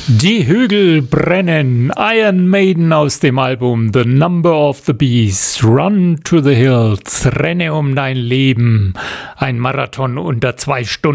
Die Hügel brennen, Iron Maiden aus dem Album The Number of the Beast, Run to the Hills, renne um dein Leben, ein Marathon unter 2 Stunden.